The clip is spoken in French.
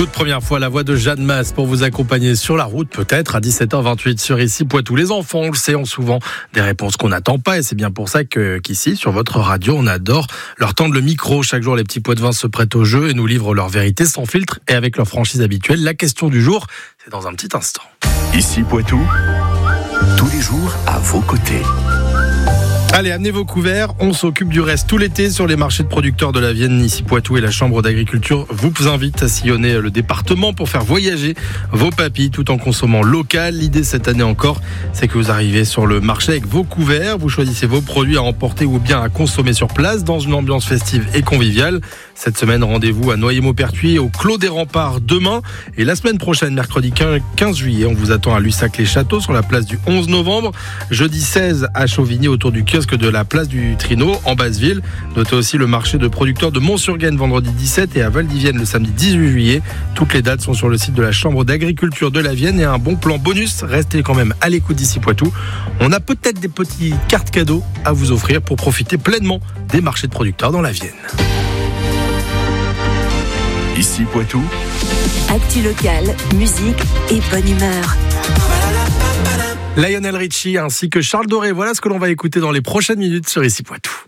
Toute première fois, la voix de Jeanne Masse pour vous accompagner sur la route, peut-être à 17h28 sur Ici Poitou. Les enfants, on le sait, ont souvent des réponses qu'on n'attend pas et c'est bien pour ça qu'ici, sur votre radio, on adore leur tendre le micro. Chaque jour, les petits Poitevins se prêtent au jeu et nous livrent leur vérité sans filtre et avec leur franchise habituelle. La question du jour, c'est dans un petit instant. Ici Poitou, tous les jours à vos côtés. Allez, amenez vos couverts, on s'occupe du reste tout l'été sur les marchés de producteurs de la Vienne. Ici Poitou et la Chambre d'agriculture vous invitent à sillonner le département pour faire voyager vos papilles tout en consommant local. L'idée cette année encore, c'est que vous arrivez sur le marché avec vos couverts, vous choisissez vos produits à emporter ou bien à consommer sur place dans une ambiance festive et conviviale. Cette semaine, rendez-vous à Noyer-Maupertuis au Clos des Remparts demain et la semaine prochaine, mercredi 15 juillet, on vous attend à Lussac-les-Châteaux sur la place du 11 novembre, jeudi 16 à Chauvigny autour du kiosque de la place du Trino en Basse-Ville. Notez aussi le marché de producteurs de Mont-sur-Gaine vendredi 17 et à Val-d'Ivienne le samedi 18 juillet. Toutes les dates sont sur le site de la Chambre d'agriculture de la Vienne et un bon plan bonus. Restez quand même à l'écoute d'Ici Poitou. On a peut-être des petites cartes cadeaux à vous offrir pour profiter pleinement des marchés de producteurs dans la Vienne. Ici Poitou, actu locale, musique et bonne humeur. Lionel Richie ainsi que Charles Doré, voilà ce que l'on va écouter dans les prochaines minutes sur Ici Poitou.